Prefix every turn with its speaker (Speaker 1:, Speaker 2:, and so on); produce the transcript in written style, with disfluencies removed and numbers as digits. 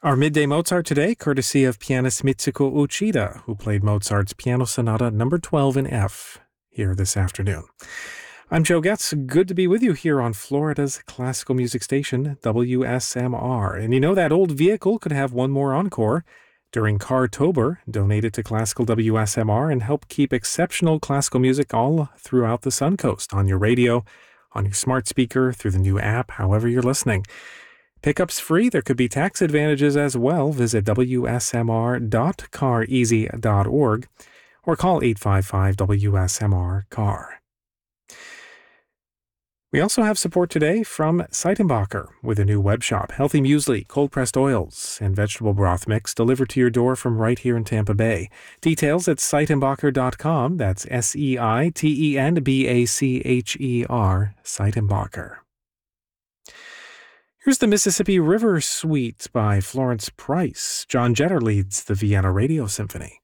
Speaker 1: Our Midday Mozart today, courtesy of pianist Mitsuko Uchida, who played Mozart's Piano Sonata number 12 in F here this afternoon. I'm Joe Getz. Good to be with you here on Florida's classical music station, WSMR. And you know that old vehicle could have one more encore. During Cartober, donate it to Classical WSMR and help keep exceptional classical music all throughout the Suncoast, on your radio, on your smart speaker, through the new app, however you're listening. Pickup's free. There could be tax advantages as well. Visit wsmr.careasy.org or call 855-WSMR-CAR. We also have support today from Seitenbacher with a new web shop, healthy muesli, cold-pressed oils, and vegetable broth mix delivered to your door from right here in Tampa Bay. Details at Seitenbacher.com. That's Seitenbacher, Seitenbacher. Here's the Mississippi River Suite by Florence Price. John Jetter leads the Vienna Radio Symphony.